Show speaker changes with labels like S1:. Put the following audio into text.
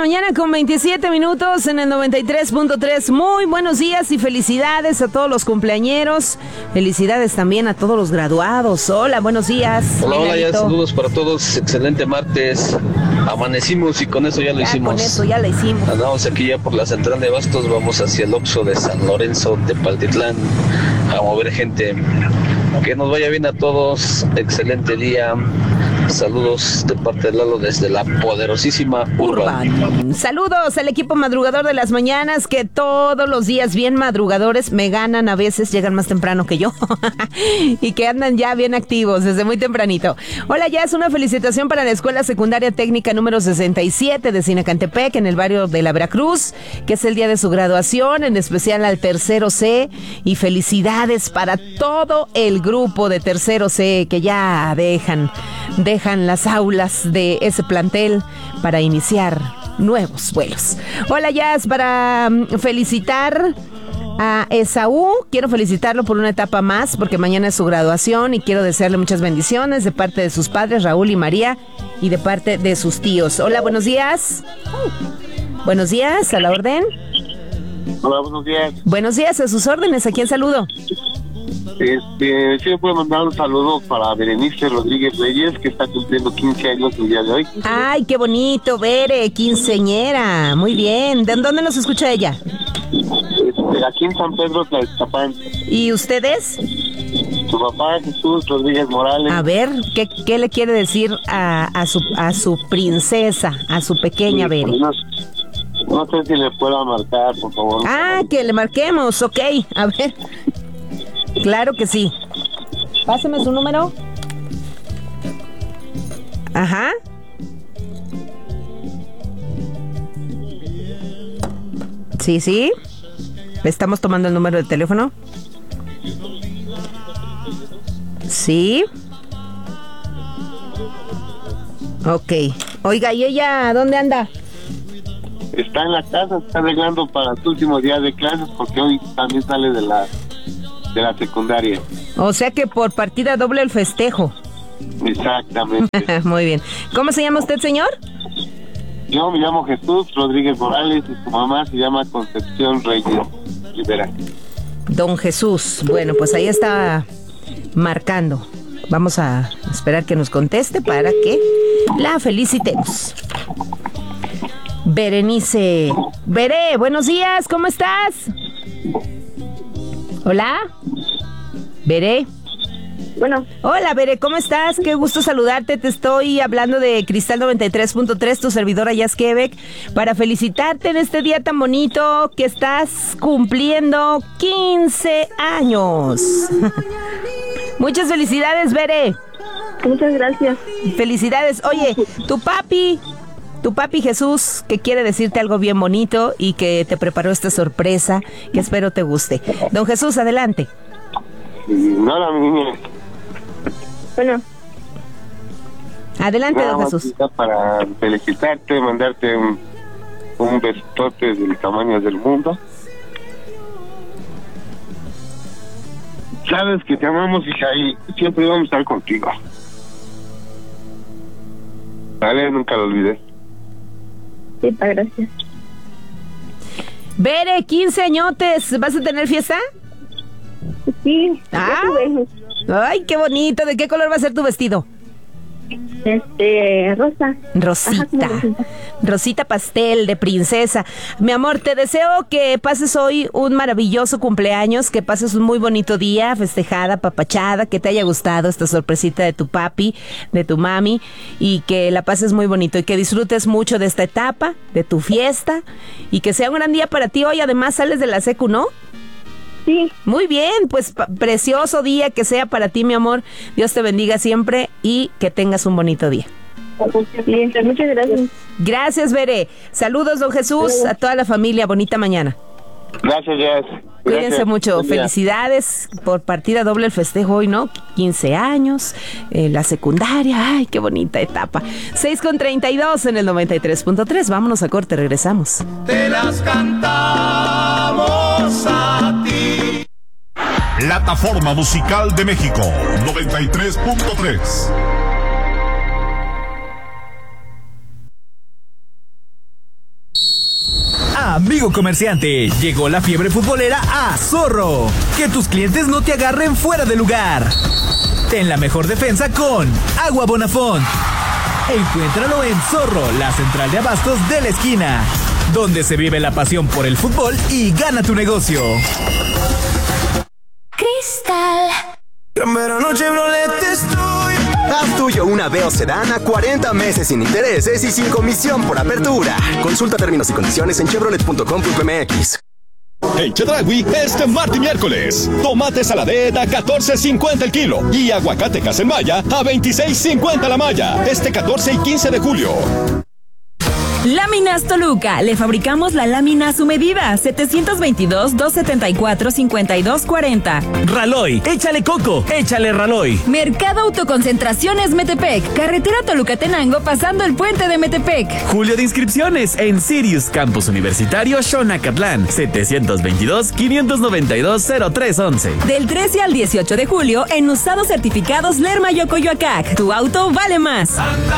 S1: mañana con 27 minutos en el 93.3. Muy buenos días y felicidades a todos los cumpleañeros. Felicidades también a todos los graduados. Hola, buenos días.
S2: Hola, ya saludos para todos. Excelente martes. Amanecimos y con eso ya lo hicimos.
S1: Con eso ya lo hicimos.
S2: Andamos aquí ya por la central de Bastos. Vamos hacia el Oxxo de San Lorenzo, Tepaltitlán, a mover gente. Que nos vaya bien a todos. Excelente día. Saludos de parte de Lalo desde la poderosísima Urban.
S1: Saludos al equipo madrugador de las mañanas, que todos los días bien madrugadores me ganan, a veces llegan más temprano que yo y que andan ya bien activos desde muy tempranito. Hola, ya es una felicitación para la Escuela Secundaria Técnica número 67 de Sinacantepec, en el barrio de la Veracruz, que es el día de su graduación, en especial al tercero C, y felicidades para todo el grupo de tercero C que ya dejan las aulas de ese plantel para iniciar nuevos vuelos. Hola, Jazz, para felicitar a Esaú. Quiero felicitarlo por una etapa más, porque mañana es su graduación, y quiero desearle muchas bendiciones de parte de sus padres, Raúl y María, y de parte de sus tíos. Hola, buenos días. Buenos días, a la orden.
S3: Hola, buenos días.
S1: Buenos días, a sus órdenes. ¿A quién saludo?
S3: Sí, puedo mandar un saludo para Berenice Rodríguez Reyes, que está cumpliendo 15 años el día de hoy.
S1: Ay, qué bonito, Bere, quinceñera. Muy bien. ¿De dónde nos escucha ella?
S3: Aquí en San Pedro Tlaxcapán.
S1: ¿Y ustedes?
S3: Su papá, Jesús Rodríguez Morales.
S1: A ver, ¿qué le quiere decir a su princesa, a su pequeña Bere?
S3: No sé si le puedo marcar, por favor.
S1: Ah, que le marquemos, ok. A ver. Claro que sí. Páseme su número. Ajá. Sí. Estamos tomando el número de teléfono. Sí. Ok. Oiga, ¿y ella dónde anda?
S3: Está en la casa, está arreglando para su último día de clases, porque hoy también sale de la secundaria.
S1: O sea que por partida doble el festejo.
S3: Exactamente.
S1: Muy bien. ¿Cómo se llama usted, señor?
S3: Yo me llamo Jesús Rodríguez Morales y su mamá se llama Concepción Reyes Rivera.
S1: Don Jesús. Bueno, pues ahí está marcando. Vamos a esperar que nos conteste para que la felicitemos. Berenice. Bere, buenos días, ¿cómo estás? Hola. Bere.
S4: Bueno.
S1: Hola, Bere, ¿cómo estás? Qué gusto saludarte. Te estoy hablando de Cristal 93.3, tu servidora Jazz Quebec, para felicitarte en este día tan bonito que estás cumpliendo 15 años. Muchas felicidades, Bere.
S4: Muchas gracias.
S1: Felicidades. Oye, tu papi Jesús, que quiere decirte algo bien bonito y que te preparó esta sorpresa que espero te guste. Don Jesús, adelante.
S3: Nada, mi niña.
S1: Bueno. Adelante, don Jesús.
S3: Para felicitarte, mandarte un besote del tamaño del mundo. Sabes que te amamos, hija, y siempre vamos a estar contigo. Vale, nunca lo olvides.
S4: Sí, gracias.
S1: Bere, 15 añotes, ¿vas a tener fiesta?
S4: Sí.
S1: Ay, qué bonito. ¿De qué color va a ser tu vestido?
S4: Rosa.
S1: Rosita.
S4: Ajá,
S1: Rosita pastel de princesa. Mi amor, te deseo que pases hoy un maravilloso cumpleaños, que pases un muy bonito día, festejada, papachada, que te haya gustado esta sorpresita de tu papi, de tu mami, y que la pases muy bonito y que disfrutes mucho de esta etapa, de tu fiesta, y que sea un gran día para ti. Hoy además sales de la secu, ¿no?
S4: Sí.
S1: Muy bien, pues precioso día que sea para ti, mi amor. Dios te bendiga siempre y que tengas un bonito día.
S4: Bien, muchas gracias.
S1: Gracias, Bere. Saludos, don Jesús, a toda la familia. Bonita mañana.
S3: Gracias, Jazz.
S1: Cuídense mucho. Felicidades por partida doble el festejo hoy, ¿no? 15 años, la secundaria. Ay, qué bonita etapa. 6:32 en el 93.3. Vámonos a corte, regresamos.
S5: Te las cantamos a ti.
S6: Plataforma Musical de México 93.3.
S7: Amigo comerciante, llegó la fiebre futbolera a Zorro. Que tus clientes no te agarren fuera de lugar. Ten la mejor defensa con Agua Bonafont. Encuéntralo en Zorro, la central de abastos de la esquina, donde se vive la pasión por el fútbol y gana tu negocio.
S8: Cristal.
S9: Gran verano Chevrolet estoy.
S10: Haz tuyo una Veo Sedán a 40 meses sin intereses y sin comisión por apertura. Consulta términos y condiciones en chevrolet.com.mx.
S11: En Chedraui, este martes y miércoles, tomate saladet a $14.50 el kilo y aguacate Casemaya a $26.50 la malla, este 14 y 15 de julio.
S12: Láminas Toluca. Le fabricamos la lámina a su medida. 722-274-5240.
S7: Raloy, échale coco, échale Raloy.
S12: Mercado Autoconcentraciones Metepec. Carretera Toluca-Tenango pasando el puente de Metepec.
S7: Julio de inscripciones en Sirius Campus Universitario Xonacatlán. 722-592-0311.
S12: Del 13 al 18 de julio en usados certificados Lerma y Ocoyoacac. Tu auto vale más.